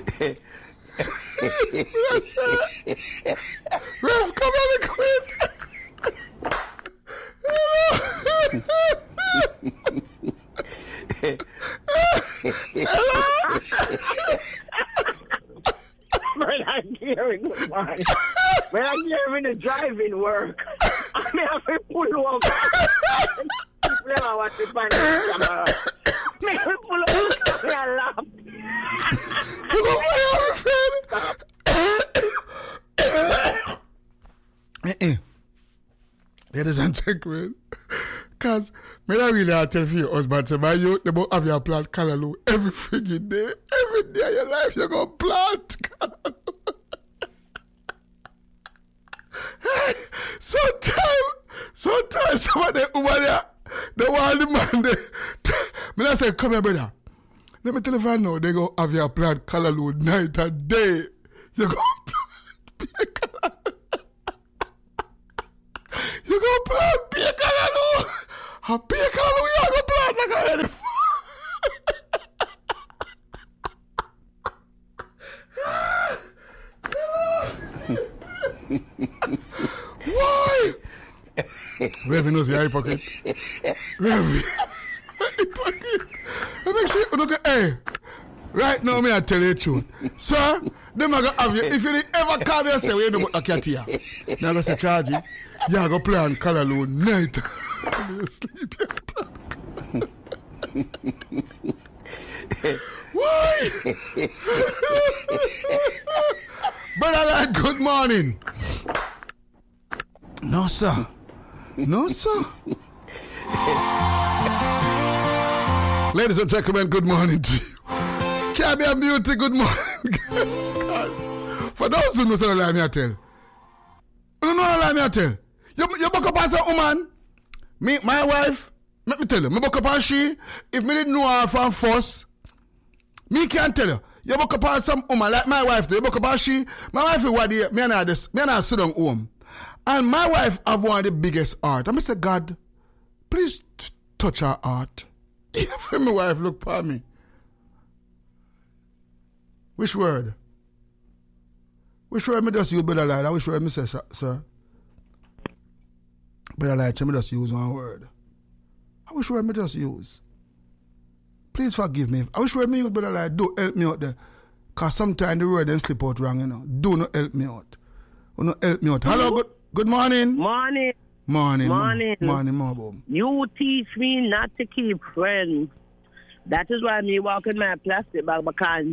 Rev, come on and quit. I'm hearing good morning. When I'm hearing the driving work, I may have to pull over. People never watch the camera. May I pull over the camera and laugh. Ladies and gentlemen, because me not really have to tell your husband, say, my youth, they both have your plant callaloo every freaking day. Every day of your life, you're going to plant callaloo. Sometimes some of the woman there, they want the man there. Me not say, come here, brother. Let me tell you right now, they go have your plant callaloo night and day. You're going to plant callaloo. You're going to plant beer callaloo. A beer callaloo, you're going to plant like a elephant. Why? Rev knows your hypocrite. Rev. Hypocrite. Let me see. Look at, hey. Right now, me I tell you the truth. Sir, them are going to have you. If you ever call me and say, we ain't no more cat here. Now I'm going to say, charge you. You're going to play on callaloo night. You sleep, why? Brother, like, good morning. No, sir. No, sir. Ladies and gentlemen, good morning to you. Caribbean Beauty, good morning. For those who know, so let me tell. You know, let me tell. You book up as a woman. Me, my wife, let me tell you, me book up as she. If me didn't know her from first, me can't tell you. You book up as some woman like my wife. You book up as she. My wife is what me and I sit down home. And my wife have one of the biggest heart. I say, God, please touch her heart. Even my wife look for me. Which word? Which word me just use, Brother Light? Which word me say, sir? Brother Light, me just use one word. I wish word me just use. Please forgive me. I wish word me use, Brother Light. Do help me out there. Because sometimes the word then slip out wrong, you know. Do not help me out. Do not help me out. Hello, good morning. Morning. Morning. Morning. Morning, Mom. You teach me not to keep friends. That is why me walk in my plastic bag because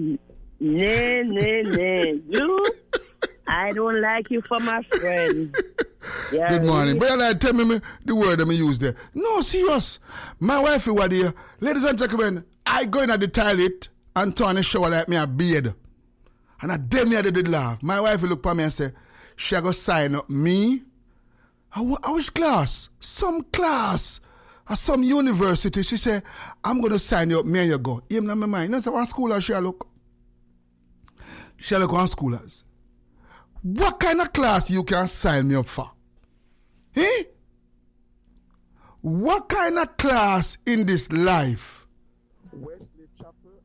you, I don't like you for my friend. Yeah, good morning. But like, tell me the word that I use there. No, serious. My wife is what here. Ladies and gentlemen, I go in at the toilet and turn the shower like me a beard. And I damn me I did laugh. My wife will look at me and say, she go sign up me. I wish class? Some class. At some university. She say, I'm going to sign you up. Me and you go. Even in my mind. You know, what school she look? She look on schoolers. What kind of class you can sign me up for? Eh? What kind of class in this life? Wesley Chapel.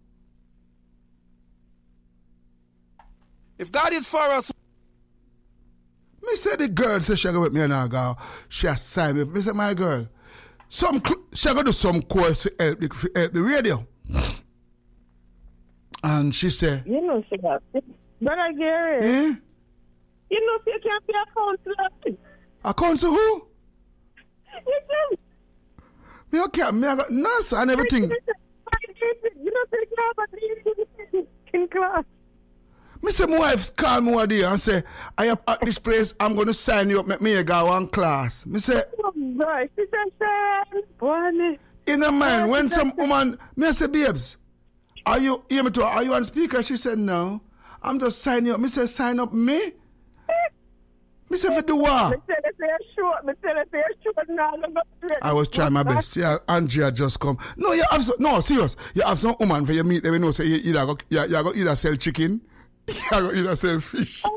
If God is for us. Me say the girl say she go with me and I go. She sign me. Me say my girl. She go do some course to help the radio. And she say. You know, say that. Brother Gary. Eh? You know, you can't be a counselor. A counselor who? You can. Me okay, me I got nurse and everything. You know, take care of in class. Me say my wife call me one day and say, I am at this place, I'm going to sign you up, make me go one class. Me say, oh, boy, she said, in her mind, when some woman, me say, babes, are you on speaker? She said, no. I'm just signing you up. Me say, sign up me? Me say, for do what? I was trying my best. Yeah, Andrea just come. No, you have no, serious. You have some woman for you meet them, you know, say you go either sell chicken, you go either sell fish. I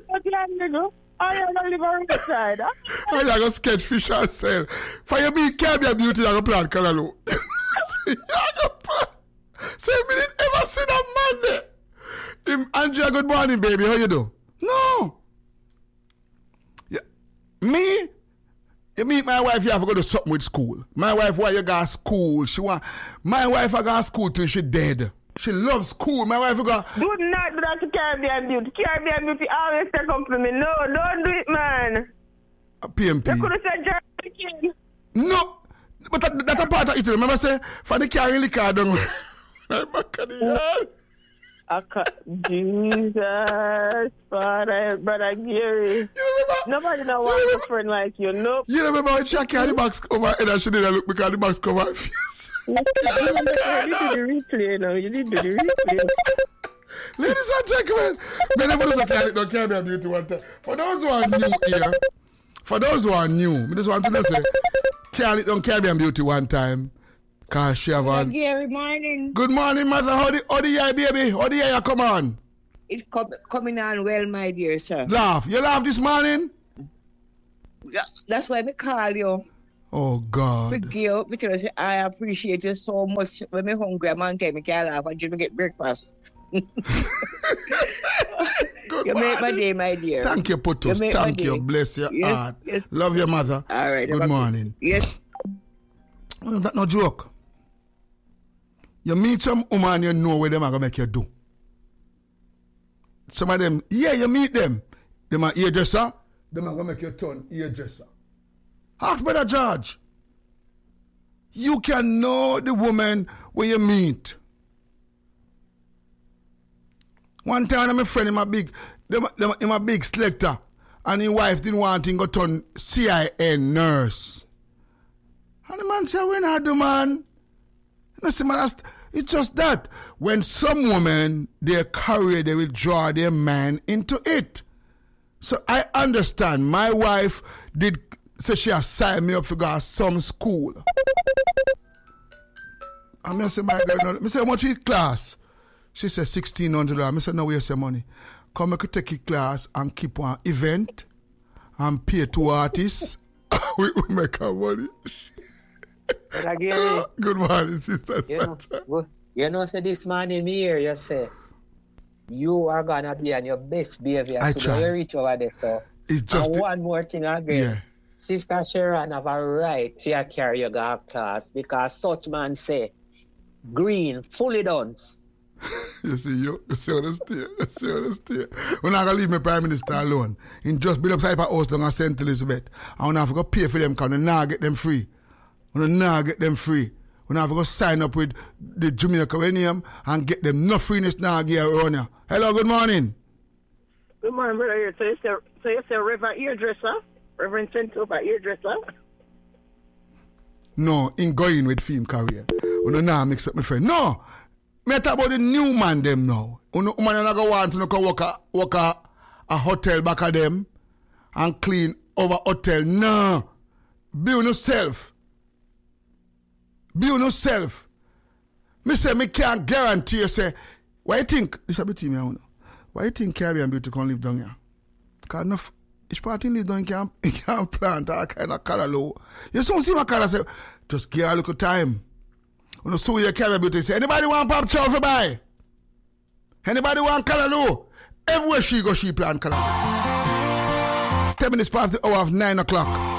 am going to live on the side. I go sketch fish and sell. For you meet Caribbean Beauty, you go plant callaloo. You go plant. Say, me didn't ever see that man there. Andrea, good morning, baby. How you do? No. Yeah. Me? You meet my wife, you have to go to something with school. My wife, why you got school? My wife, I got school till she dead. She loves school. My wife, got. Do not do that to Caribbean Beauty. Caribbean Beauty always take up for me. No, don't do it, man. PMP. You could have said Jeremy King. No. But that's a part of it. Remember, say, for the carry the car down. Right back at the yard. Jesus, brother Gary. Nobody know want a friend like you, nope. You remember when she carried the box cover and she didn't look because the box cover her face? You did the replay now. You did the replay. Ladies and gentlemen, whenever there's a carry, don't carry a beauty one time. For those who are new here, I just want to say, don't carry a beauty one time. Cause she have on. Gary, morning. Good morning, mother. How the year, baby? How the year come on? It's coming on well, my dear sir. Laugh. You laugh this morning? Yeah, that's why I call you. Oh, God. Because I appreciate you so much. When I'm hungry, I'm going to laugh and you get breakfast. You make my day, my dear. Thank you, Putus. Thank you. Bless your heart. Yes. Love your mother. All right. Good morning. Yes. Well, that's no joke. You meet some woman, you know where them are going to make you do. Some of them, yeah, you meet them. Them are hairdresser. Them are going to make you turn hairdresser. Ask Brother George. You can know the woman where you meet. One time, my friend, him a big selector. And his wife didn't want him to turn CIN nurse. And the man said, when I do, man? And I said, man, it's just that. When some women, their career, they will draw their man into it. So I understand. My wife did say she has signed me up to go to some school. And I said, my girl, I said, how much is class? She said, $1,600. I said, no, where's your money? Come, I could take a class and keep one event and pay 2 artists. We make our money. Good morning, Sister Sacha. You know, say this morning here, you say, you are going to be on your best behavior to reach over there. So, it's just and one more thing again. Yeah. Sister Sharon have a right to carry your golf class because such man say, green, fully done. You see what I stay. We're not going to leave my Prime Minister alone. In just build up Cyber House down at St. Elizabeth. And we have to go pay for them because we now get them free. We now get them free. We now have to go sign up with the Jamaica Renium and get them no freeness now here around here. Hello, good morning. Good morning, brother. So you say Reverend Hairdresser? Reverend Center by Hairdresser? No, in going with film career. We now mix up my friend. No! Me talk about the new man them now. Man not go want to go work a hotel back of them and clean over hotel. No. Be on yourself. Be on yourself. Me say me can't guarantee you say, why you think, this is a bit me, why you think Caribbean Beauty can live down here? Because enough, each party live down here, you can't plant all kind of color low. You soon see my color say, just give a little time. When you see your Caribbean Beauty say, anybody want pop chow for buy? Anybody want color low? Everywhere she go, she plant color. 10 minutes past the hour of 9 o'clock.